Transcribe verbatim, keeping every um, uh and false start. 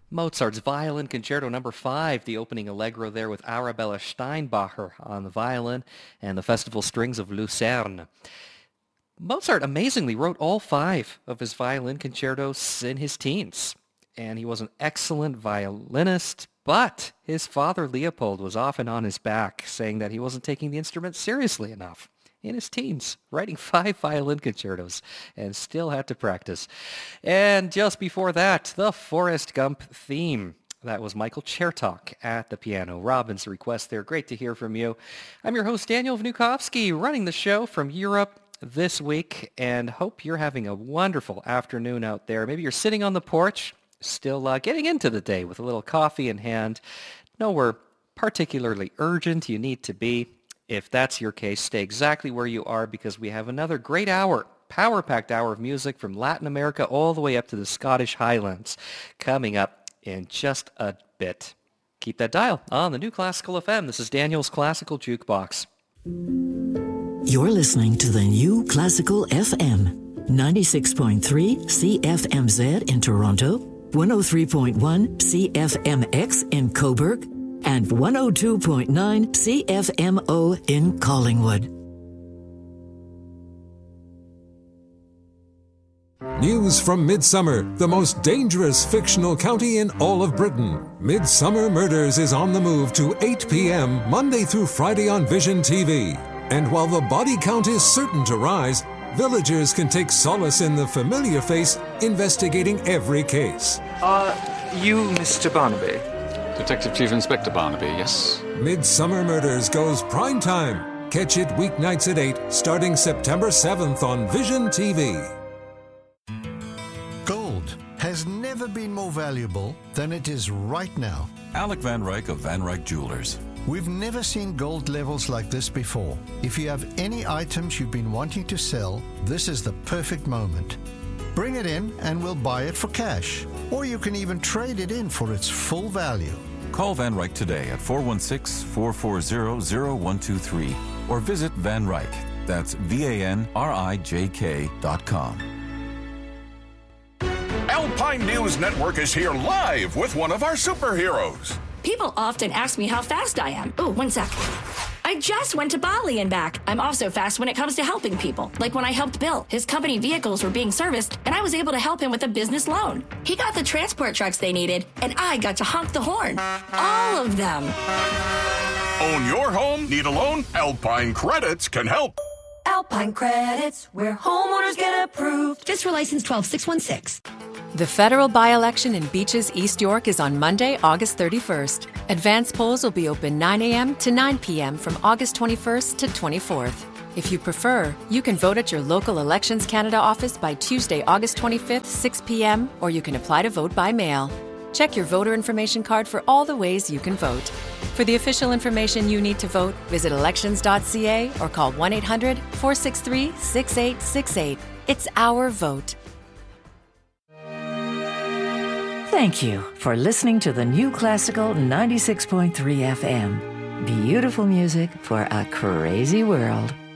Mozart's Violin Concerto number five, the opening allegro there with Arabella Steinbacher on the violin and the Festival Strings of Lucerne. Mozart amazingly wrote all five of his violin concertos in his teens, and he was an excellent violinist, but his father Leopold was often on his back, saying that he wasn't taking the instrument seriously enough. In his teens, writing five violin concertos, and still had to practice. And just before that, the Forrest Gump theme. That was Michael Chertok at the piano. Robin's request there. Great to hear from you. I'm your host, Daniel Vnukovsky, running the show from Europe this week, and hope you're having a wonderful afternoon out there. Maybe you're sitting on the porch, still uh, getting into the day with a little coffee in hand. Nowhere particularly urgent you need to be. If that's your case, stay exactly where you are because we have another great hour, power-packed hour of music from Latin America all the way up to the Scottish Highlands coming up in just a bit. Keep that dial on the New Classical F M. This is Daniel's Classical Jukebox. You're listening to the New Classical F M, ninety-six point three C F M Z in Toronto, one oh three point one C F M X in Cobourg, and one oh two point nine C F M O in Collingwood. News from Midsummer, the most dangerous fictional county in all of Britain. Midsummer Murders is on the move to eight p.m. Monday through Friday on Vision T V. And while the body count is certain to rise, villagers can take solace in the familiar face investigating every case. Are you Mister Barnaby? Detective Chief Inspector Barnaby, yes. Midsummer Murders goes prime time. Catch it weeknights at eight, starting September seventh on Vision T V. Gold has never been more valuable than it is right now. Alec Van Ryk of Van Ryk Jewelers. We've never seen gold levels like this before. If you have any items you've been wanting to sell, this is the perfect moment. Bring it in and we'll buy it for cash. Or you can even trade it in for its full value. Call Van Ryk today at four one six, four four zero, zero one two three or visit Van Ryk. That's V A N R I J K dot com. Alpine News Network is here live with one of our superheroes. People often ask me how fast I am. Oh, one sec. I just went to Bali and back. I'm also fast when it comes to helping people. Like when I helped Bill. His company vehicles were being serviced, and I was able to help him with a business loan. He got the transport trucks they needed, and I got to honk the horn. All of them. Own your home? Need a loan? Alpine Credits can help. Alpine Credits, where homeowners get approved. FSRA license twelve six one six. The federal by-election in Beaches, East York is on Monday, August thirty-first. Advance polls will be open nine a.m. to nine p.m. from August twenty-first to twenty-fourth. If you prefer, you can vote at your local Elections Canada office by Tuesday, August twenty-fifth, six p.m., or you can apply to vote by mail. Check your voter information card for all the ways you can vote. For the official information you need to vote, visit elections dot c a or call one eight hundred, four six three, six eight six eight. It's our vote. Thank you for listening to the New Classical ninety-six point three F M. Beautiful music for a crazy world.